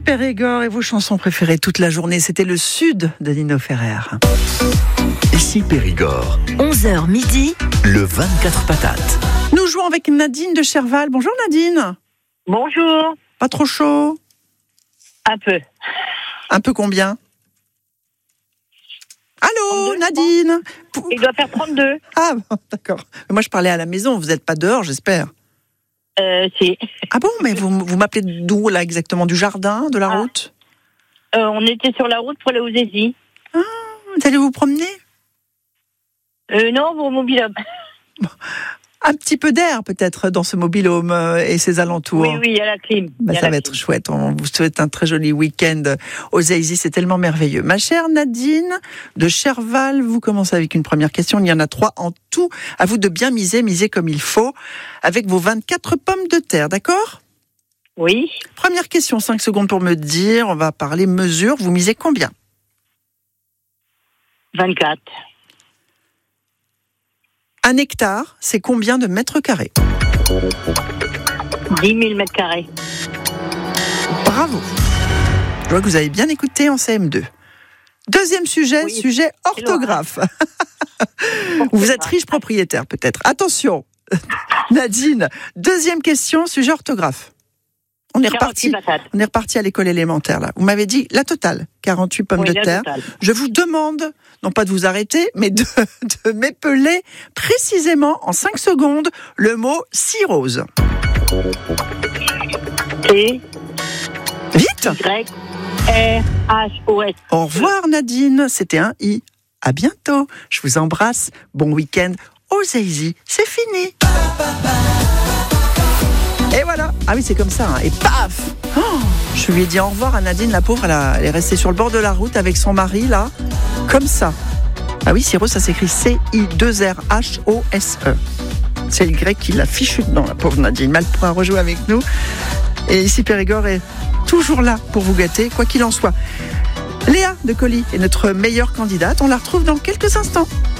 Périgord et vos chansons préférées toute la journée, c'était le Sud de Nino Ferrer. Ici Périgord, 11h midi, le 24 patates. Nous jouons avec Nadine de Cherval. Bonjour Nadine. Bonjour. Pas trop chaud? Un peu. Un peu combien? Allô 32, Nadine. Il doit faire 32. Ah bon, d'accord. Moi je parlais à la maison, vous n'êtes pas dehors j'espère. Si. Ah bon, mais vous m'appelez d'où là exactement? Du jardin, de la route? On était sur la route pour aller aux Aisies. Vous allez vous promener? Non, pour mobil-home. Un petit peu d'air peut-être dans ce mobil-home et ses alentours. Oui, il y a la clim. Ça va être chouette. On vous souhaite un très joli week-end aux Aisies. C'est tellement merveilleux. Ma chère Nadine de Cherval, vous commencez avec une première question. Il y en a 3 en tout. À vous de bien miser comme il faut, avec vos 24 pommes de terre, d'accord? Oui. Première question, 5 secondes pour me dire. On va parler mesure. Vous misez combien? 24. Un hectare, c'est combien de mètres carrés? 10 000 mètres carrés. Bravo. Je vois que vous avez bien écouté en CM2. Deuxième sujet, Oui. Sujet orthographe. Vous êtes riche propriétaire peut-être. Attention, Nadine, deuxième question, sujet orthographe. On est reparti à l'école élémentaire là. Vous m'avez dit la totale, 48 pommes de terre. Totale. Je vous demande, non pas de vous arrêter, mais de m'épeler précisément en 5 secondes le mot cirrhose. T, Vite. Y, R, H, O, S. Au revoir Nadine, c'était un I. À bientôt. Je vous embrasse. Bon week-end aux Aisies. C'est fini. Et voilà. Ah oui, c'est comme ça. Et paf. Je lui ai dit au revoir à Nadine, la pauvre. Elle est restée sur le bord de la route avec son mari, là. Comme ça. Ah oui, cirrhose, ça s'écrit C-I-2-R-H-O-S-E. C'est le grec qui l'a fichu dedans, la pauvre Nadine. Mal pourra rejouer avec nous. Et ici, Périgord est toujours là pour vous gâter, quoi qu'il en soit. Léa de Colly est notre meilleure candidate. On la retrouve dans quelques instants.